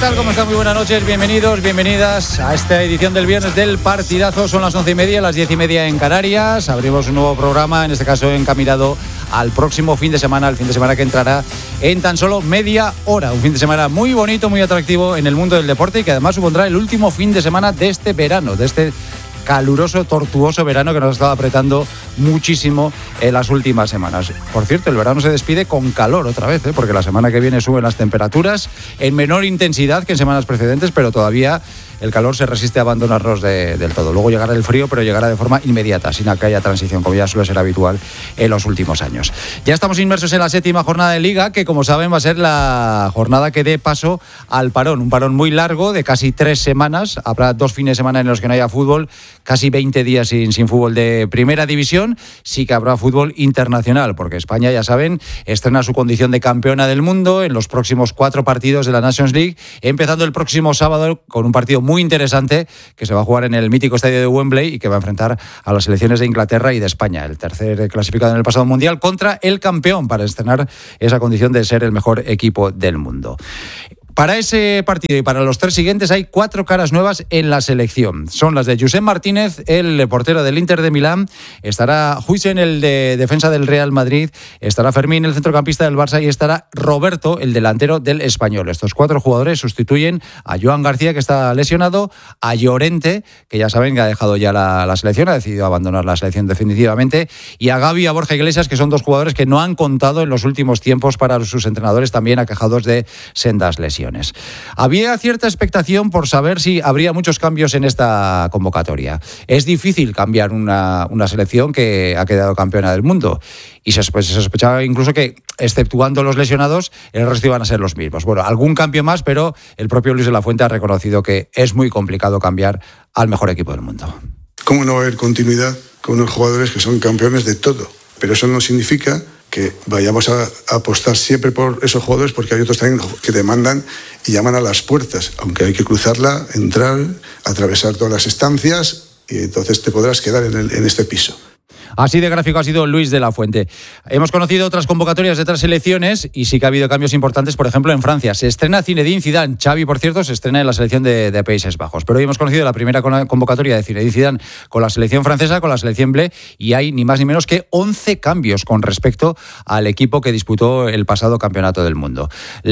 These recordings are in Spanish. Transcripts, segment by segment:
tal? ¿Cómo están? Muy buenas noches, bienvenidos, bienvenidas a esta edición del viernes del Partidazo. Son las 11:30, las 10:30 en Canarias. Abrimos un nuevo programa, en este caso encaminado al próximo fin de semana, el fin de semana que entrará en tan solo media hora. Un fin de semana muy bonito, muy atractivo en el mundo del deporte y que además supondrá el último fin de semana de este verano, de este caluroso, tortuoso verano que nos ha estado apretando muchísimo en las últimas semanas. Por cierto, el verano se despide con calor otra vez, porque la semana que viene suben las temperaturas en menor intensidad que en semanas precedentes, pero todavía el calor se resiste a abandonarnos del todo. Luego llegará el frío, pero llegará de forma inmediata, sin que haya transición, como ya suele ser habitual en los últimos años. Ya estamos inmersos en la 7ª jornada de Liga, que como saben va a ser la jornada que dé paso al parón. Un parón muy largo, de casi 3 semanas. Habrá 2 fines de semana en los que no haya fútbol, casi 20 días sin fútbol de primera división. Sí que habrá fútbol internacional, porque España, ya saben, estrena su condición de campeona del mundo en los próximos 4 partidos de la Nations League, empezando el próximo sábado con un partido muy interesante que se va a jugar en el mítico estadio de Wembley y que va a enfrentar a las selecciones de Inglaterra y de España, el tercer clasificado en el pasado mundial, contra el campeón, para estrenar esa condición de ser el mejor equipo del mundo. Para ese partido y para los 3 siguientes hay 4 caras nuevas en la selección. Son las de Josep Martínez, el portero del Inter de Milán, estará Huijsen, el de defensa del Real Madrid, estará Fermín, el centrocampista del Barça, y estará Roberto, el delantero del Español. Estos 4 jugadores sustituyen a Joan García, que está lesionado, a Llorente, que ya saben que ha dejado ya la selección, ha decidido abandonar la selección definitivamente, y a Gavi y a Borja Iglesias, que son 2 jugadores que no han contado en los últimos tiempos para sus entrenadores, también aquejados de sendas lesiones. Había cierta expectación por saber si habría muchos cambios en esta convocatoria. Es difícil cambiar una selección que ha quedado campeona del mundo, y se sospechaba incluso que, exceptuando los lesionados, el resto iban a ser los mismos. Bueno, algún cambio más, pero el propio Luis de la Fuente ha reconocido que es muy complicado cambiar al mejor equipo del mundo. ¿Cómo no va a haber continuidad con unos jugadores que son campeones de todo? Pero eso no significa que vayamos a apostar siempre por esos jugadores, porque hay otros también que demandan y llaman a las puertas, aunque hay que cruzarla, entrar, atravesar todas las estancias, y entonces te podrás quedar en este piso. Así de gráfico ha sido Luis de la Fuente. Hemos conocido otras convocatorias de otras selecciones y sí que ha habido cambios importantes. Por ejemplo, en Francia se estrena Zinedine Zidane. Xavi, por cierto, se estrena en la selección de Países Bajos. Pero hoy hemos conocido la primera convocatoria de Zinedine Zidane con la selección francesa, con la selección bleu, y hay ni más ni menos que 11 cambios con respecto al equipo que disputó el pasado campeonato del mundo.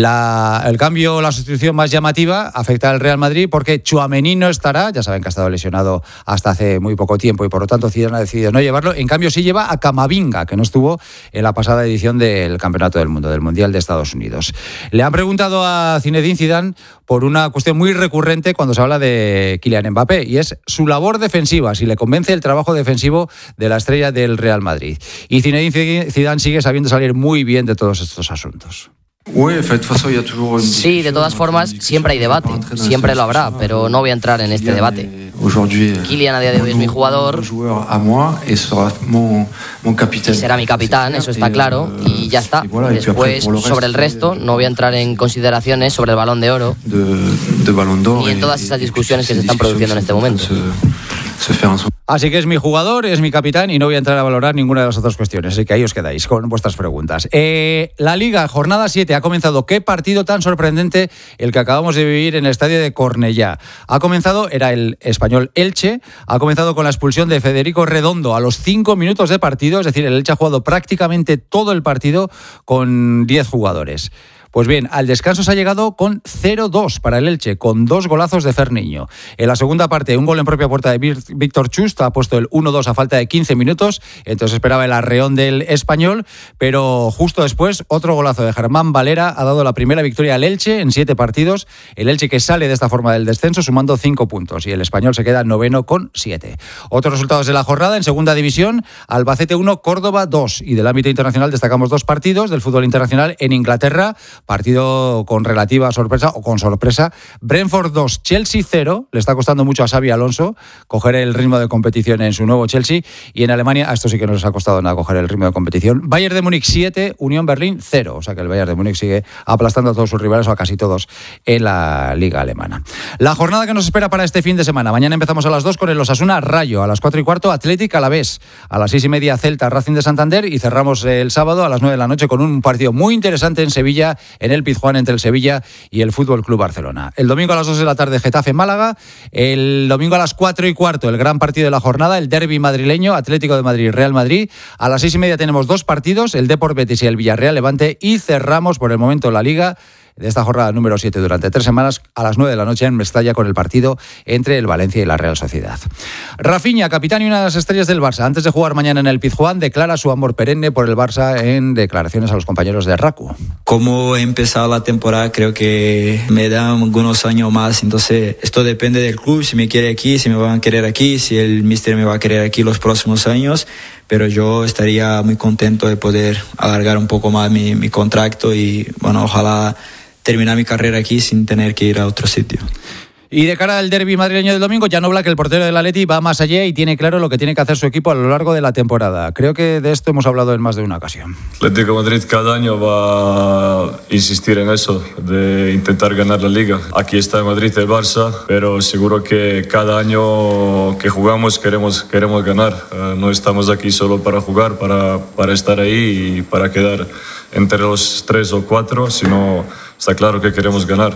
La sustitución más llamativa afecta al Real Madrid porque Tchouaméni no estará. Ya saben que ha estado lesionado hasta hace muy poco tiempo y por lo tanto Zidane ha decidido no llevarlo. En cambio, sí lleva a Camavinga, que no estuvo en la pasada edición del Campeonato del Mundo, del Mundial de Estados Unidos. Le han preguntado a Zinedine Zidane por una cuestión muy recurrente cuando se habla de Kylian Mbappé, y es su labor defensiva, si le convence el trabajo defensivo de la estrella del Real Madrid. Y Zinedine Zidane sigue sabiendo salir muy bien de todos estos asuntos. Sí, de todas formas, siempre hay debate, siempre lo habrá, pero no voy a entrar en este debate. Kylian a día de hoy es mi jugador y será mi capitán, eso está claro, y ya está. Después, sobre el resto, no voy a entrar en consideraciones sobre el Balón de Oro ni en todas esas discusiones que se están produciendo en este momento. Así que es mi jugador, es mi capitán y no voy a entrar a valorar ninguna de las otras cuestiones. Así que ahí os quedáis con vuestras preguntas. La Liga, jornada 7, ha comenzado. Qué partido tan sorprendente el que acabamos de vivir en el estadio de Cornellá. Ha comenzado, era el Español Elche, ha comenzado con la expulsión de Federico Redondo a los 5 minutos de partido. Es decir, el Elche ha jugado prácticamente todo el partido con 10 jugadores. Pues bien, al descanso se ha llegado con 0-2 para el Elche, con 2 golazos de Ferniño. En la segunda parte, un gol en propia puerta de Víctor Chust ha puesto el 1-2 a falta de 15 minutos, entonces esperaba el arreón del Español, pero justo después otro golazo de Germán Valera ha dado la primera victoria al Elche en 7 partidos, el Elche que sale de esta forma del descenso sumando 5 puntos y el Español se queda noveno con 7. Otros resultados de la jornada: en segunda división, Albacete 1, Córdoba 2, y del ámbito internacional destacamos 2 partidos del fútbol internacional. En Inglaterra, partido con relativa sorpresa o con sorpresa. Brentford 2, Chelsea 0. Le está costando mucho a Xabi Alonso coger el ritmo de competición en su nuevo Chelsea. Y en Alemania, a esto sí que no les ha costado nada coger el ritmo de competición. Bayern de Múnich 7, Unión Berlín 0. O sea que el Bayern de Múnich sigue aplastando a todos sus rivales, o a casi todos, en la liga alemana. La jornada que nos espera para este fin de semana: mañana empezamos a las 2 con el Osasuna Rayo, a las 4:15 Athletic Alavés, a las 6:30 Celta Racing de Santander, y cerramos el sábado a las 9 de la noche con un partido muy interesante en Sevilla en el Pizjuán entre el Sevilla y el Fútbol Club Barcelona. El domingo a las 2 de la tarde Getafe-Málaga, el domingo a las 4:15 el gran partido de la jornada, el derbi madrileño, Atlético de Madrid-Real Madrid. A las 6:30 tenemos 2 partidos, el Depor Betis y el Villarreal-Levante, y cerramos por el momento la Liga de esta jornada número 7 durante 3 semanas a las 9 de la noche en Mestalla con el partido entre el Valencia y la Real Sociedad. Rafinha, capitán y una de las estrellas del Barça, antes de jugar mañana en el Pizjuán, declara su amor perenne por el Barça en declaraciones a los compañeros de RACU. Como he empezado la temporada, creo que me dan algunos años más, entonces esto depende del club, si me quiere aquí, si me van a querer aquí, si el míster me va a querer aquí los próximos años, pero yo estaría muy contento de poder alargar un poco más mi contrato y bueno, ojalá terminar mi carrera aquí sin tener que ir a otro sitio. Y de cara al derbi madrileño del domingo, Jan Oblak, el portero del Atleti, va más allá y tiene claro lo que tiene que hacer su equipo a lo largo de la temporada. Creo que de esto hemos hablado en más de una ocasión. Atlético de Madrid cada año va a insistir en eso, de intentar ganar la Liga. Aquí está en Madrid el Barça, pero seguro que cada año que jugamos queremos ganar. No estamos aquí solo para jugar, para estar ahí y para quedar entre los 3 o 4, sino está claro que queremos ganar.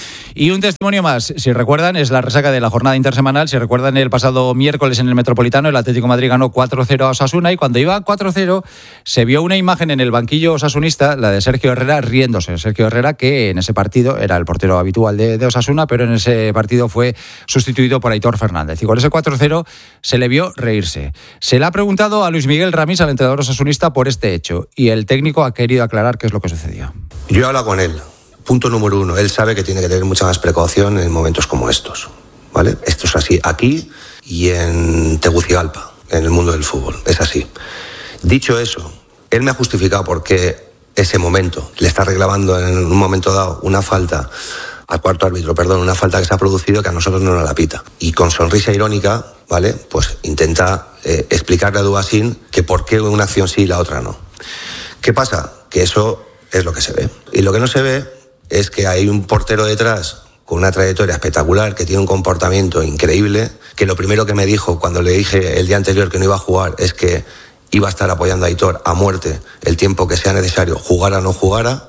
Y un testimonio más, si recuerdan, es la resaca de la jornada intersemanal. Si recuerdan, el pasado miércoles en el Metropolitano, el Atlético de Madrid ganó 4-0 a Osasuna, y cuando iba 4-0 se vio una imagen en el banquillo osasunista, la de Sergio Herrera, riéndose. Sergio Herrera, que en ese partido era el portero habitual de Osasuna, pero en ese partido fue sustituido por Aitor Fernández. Y con ese 4-0 se le vio reírse. Se le ha preguntado a Luis Miguel Ramis, al entrenador osasunista, por este hecho, y el técnico ha querido aclarar qué es lo que sucedió. Yo he hablado con él. Punto número 1, él sabe que tiene que tener mucha más precaución en momentos como estos, ¿vale? Esto es así aquí y en Tegucigalpa, en el mundo del fútbol, es así. Dicho eso, él me ha justificado por qué ese momento le está reclamando en un momento dado una falta al cuarto árbitro, una falta que se ha producido que a nosotros no nos la pita. Y con sonrisa irónica, ¿vale? Pues intenta explicarle a Dubasín que por qué una acción sí y la otra no. ¿Qué pasa? Que eso es lo que se ve. Y lo que no se ve es que hay un portero detrás con una trayectoria espectacular, que tiene un comportamiento increíble, que lo primero que me dijo cuando le dije el día anterior que no iba a jugar es que iba a estar apoyando a Aitor a muerte el tiempo que sea necesario, jugara o no jugara,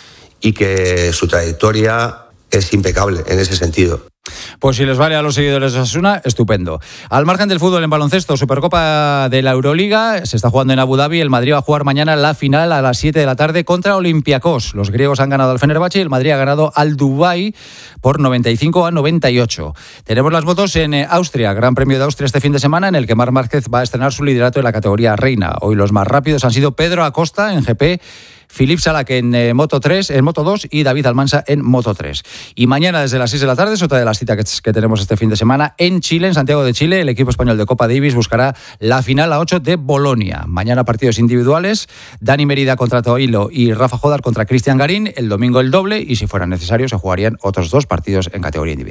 y que su trayectoria es impecable en ese sentido. Pues si les vale a los seguidores de Osasuna, estupendo. Al margen del fútbol en baloncesto, Supercopa de la Euroliga, se está jugando en Abu Dhabi. El Madrid va a jugar mañana la final a las 7 de la tarde contra Olympiacos. Los griegos han ganado al Fenerbahce y el Madrid ha ganado al Dubái por 95-98. Tenemos las motos en Austria, Gran Premio de Austria este fin de semana, en el que Marc Márquez va a estrenar su liderato en la categoría reina. Hoy los más rápidos han sido Pedro Acosta en GP, Philippe Salak en Moto 3, en Moto 2 y David Almansa en Moto 3. Y mañana desde las 6 de la tarde es otra de las citas que tenemos este fin de semana en Chile, en Santiago de Chile. El equipo español de Copa Davis buscará la final a 8 de Bolonia. Mañana partidos individuales, Dani Merida contra Toilo y Rafa Jodar contra Cristian Garín. El domingo el doble, y si fuera necesario se jugarían otros 2 partidos en categoría individual.